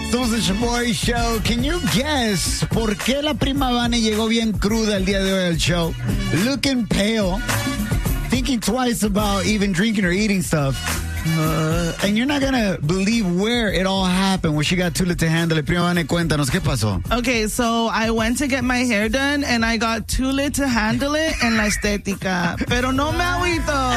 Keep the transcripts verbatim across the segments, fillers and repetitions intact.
Somos el Shaboy Show. Can you guess por qué la prima Vane llegó bien cruda el día de hoy al show? Looking pale. Thinking twice about even drinking or eating stuff. Uh, and you're not gonna believe where it all happened when she got too lit to handle it. Prima Vane, cuéntanos, ¿qué pasó? Okay, so I went to get my hair done and I got too lit to handle it en la estética. Pero no me agüito.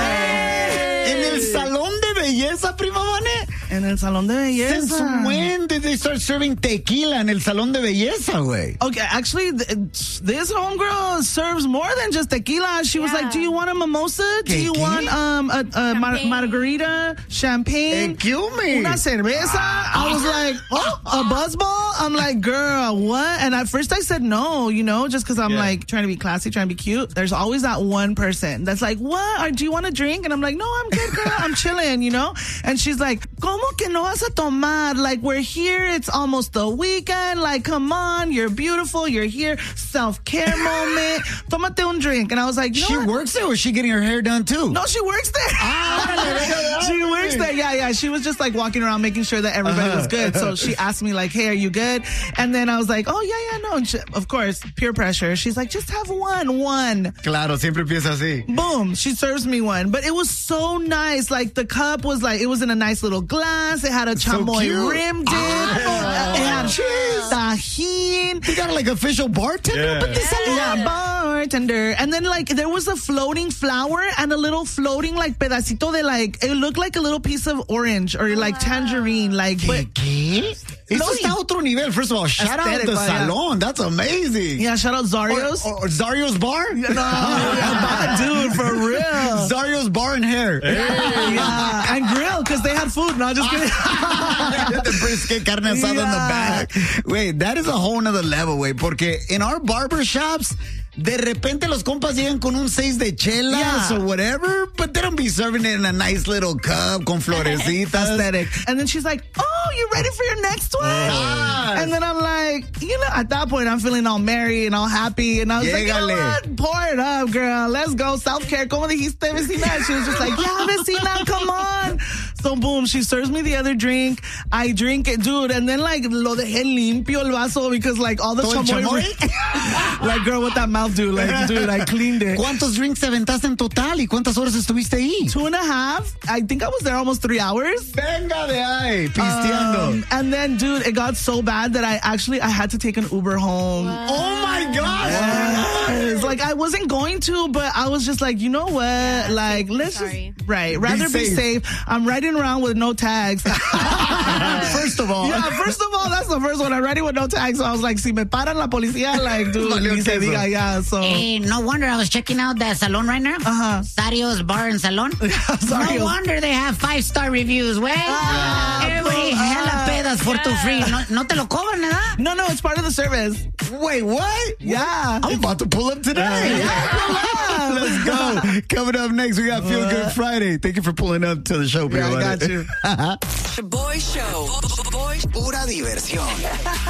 ¿En el salón de belleza, prima Vane? En el salón de belleza. Since when did they start serving tequila en el salón de belleza, güey? Okay, actually, th- this homegirl serves more than just tequila. She was Yeah. like, do you want a mimosa? Do ¿Qué, you qué? want um, a, a mar- Champagne. margarita, champagne? Excuse me. Una cerveza. I was like, oh, a buzzball? I'm like, girl, what? And at first I said no, you know, just because I'm Yeah. like trying to be classy, trying to be cute. There's always that one person that's like, what? Or do you want a drink? And I'm like, no, I'm good, girl. I'm chilling, you know? And she's like, ¿cómo que no vas a tomar? Like, we're here. It's almost the weekend. Like, come on. You're beautiful. You're here. Self-care moment. Tómate un drink. And I was like, you know She what? works there or is she getting her hair done too? No, she works there. Ah, She works there. Yeah, yeah. She was just like walking around making sure that everybody Uh-huh. was good. So she asked me like, hey, are you good? And then I was like, oh, yeah, yeah, no. And she, of course, peer pressure. She's like, just have one, one. Claro, siempre empieza así. Boom. She serves me one. But it was so nice. Like the cup was like, it was in a nice little glass. It had a So chamoy cute. rim dip. Ah, it had jeez. tajin. You got like official bartender Yeah. with this Yeah, bartender. And then like there was a floating flower and a little floating like pedacito de like, it looked like a little piece of orange or like tangerine. Like, but ¿Qué? Eso No, está a otro nivel. First of all, shout out Aesthetic, the vaya. salon. That's amazing. yeah, shout out Zario's. Or, or Zario's Bar? No, yeah, dude, for real. Zario's Bar and Hair. Yeah, and grill because they had food. No, just kidding. The brisket, carne asada in the Yeah. back. Wait, that is a whole nother level, way. Porque in our barber shops, de repente los compas llegan con un seis de chelas Yeah. or whatever, but they don't be serving it in a nice little cup con florecitas. Aesthetic. And then she's like, oh, you ready for your next one? Yes. And then I'm like, you know, at that point, I'm feeling all merry and all happy. And I was like, you know Llégale. what? Pour it up, girl. Let's go. Self-care. ¿Cómo dijiste, vecina? And she was just like, yeah, vecina, come on. So, boom, she serves me the other drink. I drink it, dude. And then, like, lo dejé limpio el vaso because, like, all the ¿Todo el chamoy. chamoy? Like, girl, what that mouth do? Like, dude, I cleaned it. ¿Cuántos drinks te aventaste en total y cuántas horas estuviste ahí? Two and a half. I think I was there almost three hours. Venga de ahí, pisteando. Um, and then, dude, it got so bad that I actually I had to take an Uber home. Oh my God! Yes. Like I wasn't going to, but I was just like, you know what? like, safety, let's sorry. just right, rather be safe. safe. I'm riding around with no tags. First of all, Yeah, first of all, that's the first one. I'm riding with no tags, so I was like, si me paran la policía, like, dude, Valió ni se queso. diga ya. So Hey, no wonder I was checking out that salon right now. Uh-huh. Sario's Bar and Salon. Sario's. No wonder they have five-star reviews, güey. Ah, Everybody ah. hella pedas for too free. No, no te lo cobran, ¿verdad? no, no, it's part of the service. wait, what? Yeah. I'm about to pull up today. Let's go. Coming up next, we got Feel Good Friday. Thank you for pulling up to the show, Yeah, I Prima got Vane. you. Boy Show. Boy, pura diversión.